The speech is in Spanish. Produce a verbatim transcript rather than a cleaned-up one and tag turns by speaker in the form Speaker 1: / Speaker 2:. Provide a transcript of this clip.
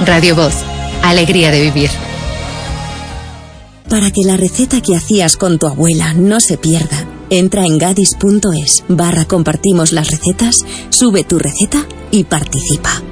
Speaker 1: Radio Voz, alegría de vivir.
Speaker 2: Para que la receta que hacías con tu abuela no se pierda, entra en gadis punto es barra compartimos las recetas, sube tu receta y participa.